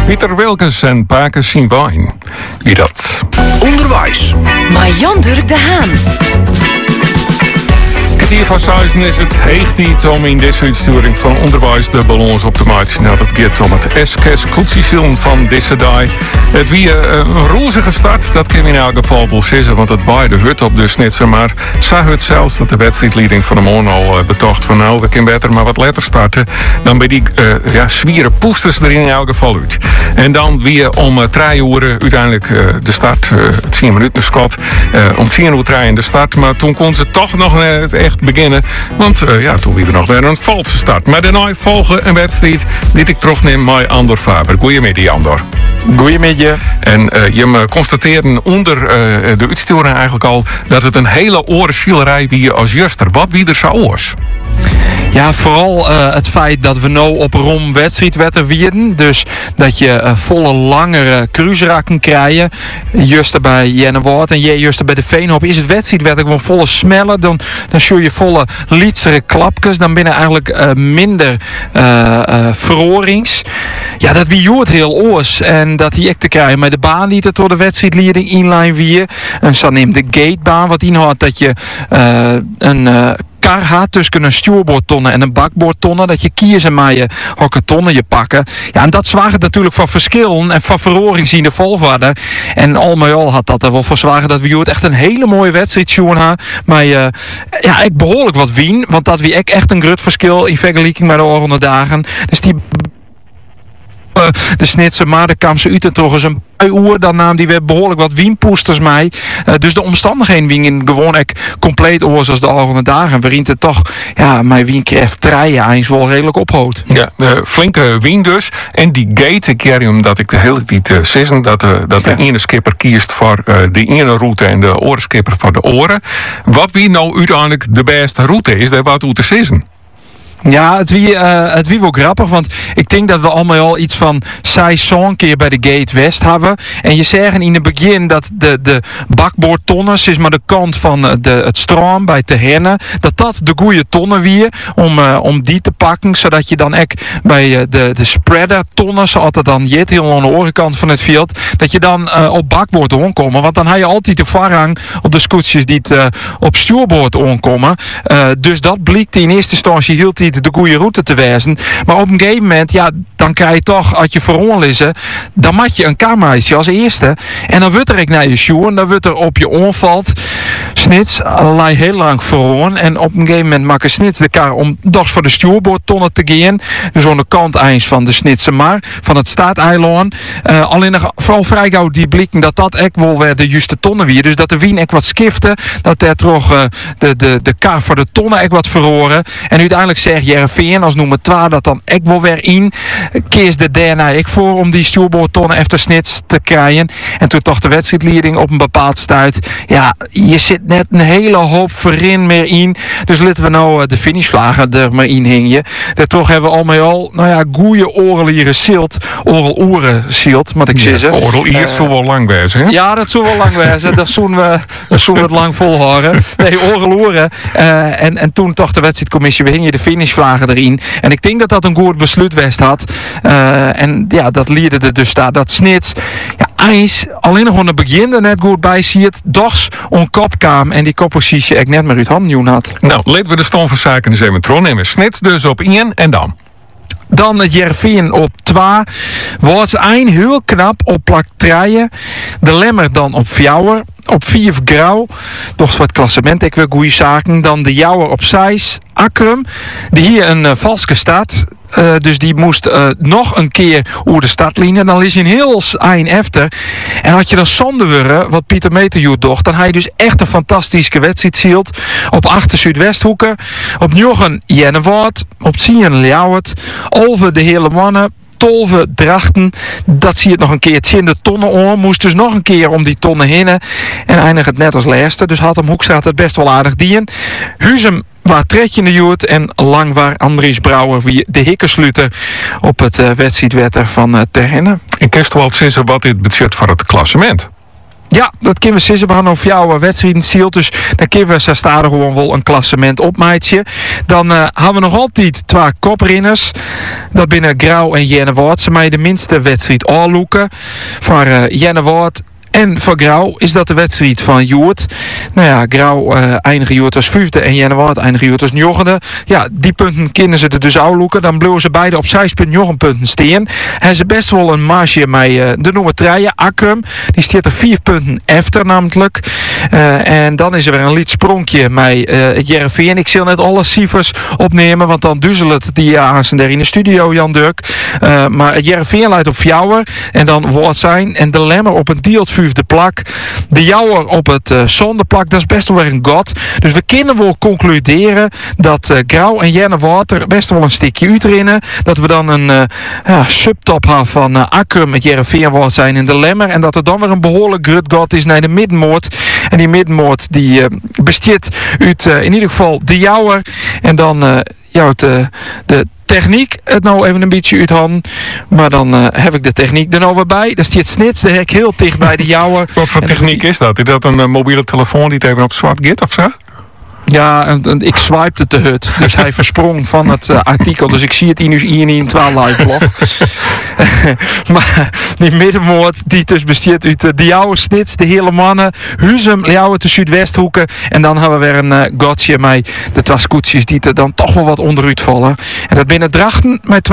Pieter Wilkens en Paken zien wijn. Wie dat? Onderwijs. Maar Jan-Dirk de Haan. Hier van Suizen is het heegtijd om in deze uitsturing van onderwijs de balans op te maken. Nou, dat gaat om het SKS-koetsiesilm van deze dag. Het wie een roezige start, dat kan in elk geval wel zeggen, want het waaide hut op de snitsen. Maar zag het zelfs dat de wedstrijdleiding van de morgen al betocht van nou, we kunnen beter maar wat later starten. Dan bij die zwieren poesters er in elk geval uit. En dan weer om 3 uur uiteindelijk de start, het 10 minuten schat. Om 10 uur 3 in de start, maar toen kon ze toch nog echt beginnen. Want toen weer er nog weer een valse start. Maar daarna volgen een wedstrijd die ik terugneem met Andor Faber. Goedemiddag, Andor. Goedemiddag. En je constateerde onder de uitsturing eigenlijk al dat het een hele oorschielerij wie als juster. Wat wie er zou oors? Ja, vooral het feit dat we nou op Rom wedstrijdwetten wierden. Dus dat je volle langere cruiserakken krijgen. Juster bij Jennewoord en juster bij de Veenhoop is het wedstrijdwetten gewoon volle smellen. Dan show je volle lietsere klapjes. Dan binnen eigenlijk minder verorings. Ja, dat wie joert heel oors. En dat hij echt te krijgen met de baan die het door de wedstrijdleiding inline weer. En zo neemt de gatebaan wat inhoudt dat je een kar had tussen een stuurboordtonne en een bakboordtonne. Dat je kiezen maar je hocketonnen je pakken. Ja, en dat zwaar natuurlijk van verschillen en van verhoring zien de volgorde. En al met al had dat er wel voor zwaar dat we het echt een hele mooie wedstrijd zien had. Maar ik behoorlijk wat wien. Want dat wie echt een groot verschil in vergelijking met de volgende dagen. Dus die de snitse maar de kwam ze uit en toch eens een paar uur. Dan nam die weer behoorlijk wat wienpoesters mee. Dus de omstandigheden wingen gewoon compleet oors als de volgende dagen. Waarin het toch, mijn wienkrijgt treien eens wel redelijk ophoudt. Ja, flinke wien dus. En die gate, ik keer hem dat ik de hele tijd zeggen dat de ene skipper kiest voor de ene route en de andere skipper voor de oren. Wat wie nou uiteindelijk de beste route is, daar wat u te zeggen. Ja, het wie wel grappig, want ik denk dat we allemaal al iets van 6 keer bij de Gate West hebben. En je zeggen in het begin dat de bakboordtonnes, is maar de kant van het stroom bij te hennen, dat de goede tonnen weer om die te pakken, zodat je dan bij de spreader tonnen, zoals dat dan jet heel aan de orenkant van het veld, dat je dan op bakboord onkomen. Want dan heb je altijd de voorrang op de scootjes die op stuurboord onkomen. Dus dat blijkt in eerste instantie heel de goede route te wijzen. Maar op een gegeven moment, dan krijg je toch, als je veronlissen, dan moet je een kamermeisje als eerste. En dan wordt er naar je schoen, dan wordt er op je onvalt. Snits, allerlei heel lang verhoren. En op een gegeven moment maakt Snits de kar om doch voor de stuurboordtonnen te gaan. Dus aan de kant eens van de Snitse maar, van het Staateiland. Alleen nog vooral vrij gauw die blikken dat echt wel weer de juiste tonnen weer. Dus dat de wien wat skifte, dat er toch de kar voor de tonnen wat verhoren. En uiteindelijk zegt Jereveen als nummer 2 dat dan echt wel weer in. Kees de daarna voor om die stuurboordtonnen efter Snits te krijgen. En toen toch de wedstrijdleiding op een bepaald stuit. Ja, je zit net een hele hoop verin meer in. Dus laten we nou de finishvlagen er maar in hingen. Daar toch hebben we al met al, goeie orelieren silt. Oren silt, moet ik zeggen. Orelier zou wel lang wezen, hè? Ja, dat zou wel lang wezen. Dat zullen we het lang volhouden. Nee, oren. En toen toch de wedstrijdcommissie, we hingen de finishvlagen erin. En ik denk dat dat een goed besluit west had. Dat leerde er dus daar. Dat Snits, eens alleen nog aan het begin er net goed bij ziet. Dochs on kop kwam en die koppositie ik net maar uit handen had. Nou, laten we de stand van zaken eens even terugnemen. Snits dus op 1 en dan? Dan het Jereveen op 2. Was een heel knap op plak 3. De Lemmer dan op 4. Op 4 Grauw. Nog wat klassement. Ik wil goede zaken. Dan de Jouwer op 6. Akrum. Die hier een valske staat. Dus die moest nog een keer over de startlinie. Dan is hij een heel eind efter. En had je dan Sonderwurre, wat Pieter Meterjoet docht, dan had je dus echt een fantastische wedstrijd zielt. Op 8 Zuidwesthoeken. Op 9 Jennewoord. Op 10 Ljouwert. Over de hele mannen. Tolve Drachten, dat zie je het nog een keer. Het de tonnen om, moest dus nog een keer om die tonnen heen. En eindigt het net als laatste. Dus had hem Hoekstraat het best wel aardig dien. Huzem waar Tretje in de Joert en lang waar Andries Brouwer wie de hikkensluiter op het wedstrijdwetter van Terhenne. Ik kan wel zeggen wat dit betreft voor het klassement. Ja, dat kunnen we sissen. We gaan over jouw wedstrijd ziel. Dus dan kunnen we staan gewoon wel een klassement opmaatje. Dan hebben we nog altijd 2 koprenners. Dat binnen Grauw en Jennewaard. Ze mij de minste wedstrijd aanloeken. Voor Jennewaard en voor Grauw is dat de wedstrijd van Joert. Nou ja, Grauw eindigen Joert als 5e en Jennewaard eindigen Joert als 9e. Ja, die punten kunnen ze er dus uitloeken. Dan blijven ze beide op 6,9 punten staan. En ze best wel een marge met de nummer 3, Akkum. Die staat er 4 punten efter namelijk. En dan is er weer een liet spronkje met het Jereveen. Ik zal net alle cijfers opnemen, want dan duizelt die aanstaan daar in de studio, Jan Dirk. Maar het Jereveen leidt op Fjouwer. En dan Woord zijn. En de Lemmer op een deelt 5e plak. De Jouwer op het zondeplak. Dat is best wel weer een god. Dus we kunnen wel concluderen dat Grauw en Jennewaard er best wel een stukje uitrennen. Dat we dan een subtop hebben van Akkum, het Jereveen Woord zijn in de Lemmer. En dat er dan weer een behoorlijk grut god is naar de middenmoord. En die middenmoord die bestaat uit in ieder geval de Jouwer. En dan de techniek het nou even een beetje uit handen. Maar dan heb ik de techniek er nou weer bij. Dat staat snits, daar heb ik heel dicht bij de Jouwer. Wat voor techniek is dat? Is dat een mobiele telefoon die het even op zwart git of zo? Ja, en ik swipte te hut. Dus hij versprong van het artikel. Dus ik zie het hier in een 12 live blog. Maar die middenmoord die dus bestaat uit de Jouwer snits, de hele mannen, Huzum, Jouwer de Zuidwesthoeken. En dan hebben we weer een gotje met de 2 scootjes die er dan toch wel wat onderuit vallen. En dat binnen Drachten met